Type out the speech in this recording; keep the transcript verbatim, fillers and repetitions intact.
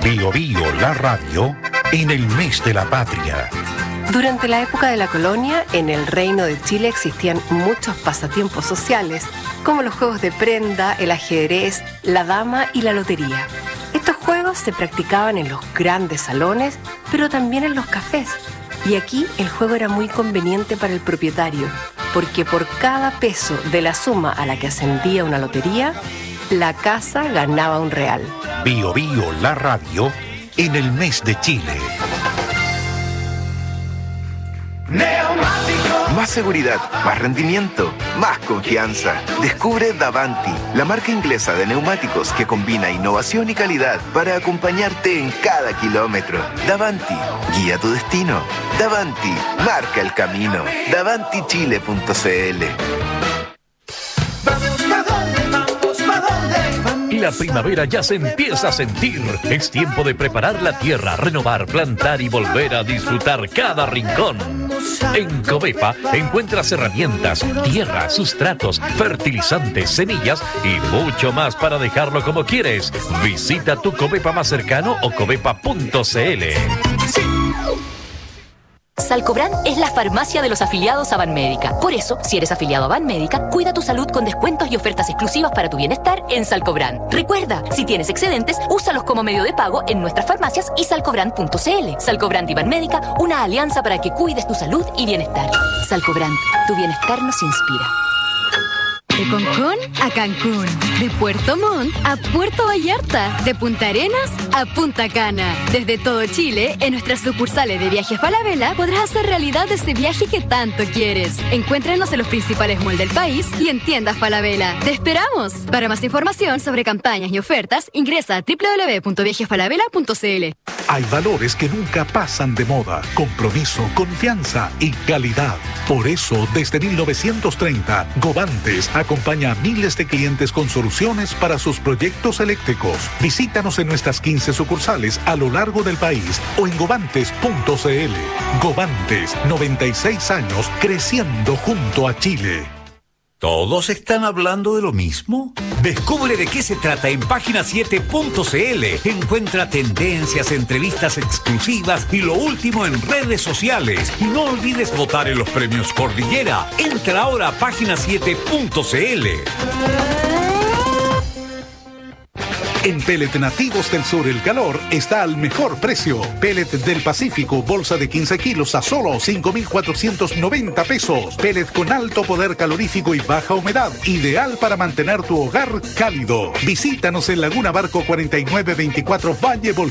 Bio Bio, la radio, en el mes de la patria. Durante la época de la colonia, en el Reino de Chile existían muchos pasatiempos sociales, como los juegos de prenda, el ajedrez, la dama y la lotería. Estos juegos se practicaban en los grandes salones, pero también en los cafés. Y aquí el juego era muy conveniente para el propietario, porque por cada peso de la suma a la que ascendía una lotería, la casa ganaba un real. Bio Bio, la radio, en el mes de Chile. Más seguridad, más rendimiento, más confianza. Descubre Davanti, la marca inglesa de neumáticos que combina innovación y calidad para acompañarte en cada kilómetro. Davanti, guía tu destino. Davanti, marca el camino. davanti chile punto c l. La primavera ya se empieza a sentir. Es tiempo de preparar la tierra, renovar, plantar y volver a disfrutar cada rincón. En Covepa encuentras herramientas, tierra, sustratos, fertilizantes, semillas y mucho más para dejarlo como quieres. Visita tu Covepa más cercano o covepa punto c l. Salcobran es la farmacia de los afiliados a Banmédica. Por eso, si eres afiliado a Banmédica, cuida tu salud con descuentos y ofertas exclusivas para tu bienestar en Salcobran. Recuerda, si tienes excedentes, úsalos como medio de pago en nuestras farmacias y salcobran punto c l. Salcobran y Banmédica, una alianza para que cuides tu salud y bienestar. Salcobran, tu bienestar nos inspira. De Concón a Cancún, de Puerto Montt a Puerto Vallarta, de Punta Arenas a Punta Cana. Desde todo Chile, en nuestras sucursales de Viajes Falabella podrás hacer realidad ese viaje que tanto quieres. Encuéntranos en los principales malls del país y en tiendas Falabella. ¡Te esperamos! Para más información sobre campañas y ofertas, ingresa a doble u doble u doble u punto viajes falabella punto c l. Hay valores que nunca pasan de moda. Compromiso, confianza y calidad. Por eso, desde mil novecientos treinta, Govantes acompaña a miles de clientes con soluciones para sus proyectos eléctricos. Visítanos en nuestras quince sucursales a lo largo del país o en govantes punto c l. Govantes, noventa y seis años creciendo junto a Chile. ¿Todos están hablando de lo mismo? Descubre de qué se trata en página siete punto c l. Encuentra tendencias, entrevistas exclusivas y lo último en redes sociales. Y no olvides votar en los premios Cordillera. Entra ahora a página siete punto c l. En Pellet Nativos del Sur el calor está al mejor precio. Pellet del Pacífico, bolsa de quince kilos a solo cinco mil cuatrocientos noventa pesos. Pellet con alto poder calorífico y baja humedad, ideal para mantener tu hogar cálido. Visítanos en Laguna Barco cuarenta y nueve veinticuatro Valle Volcán.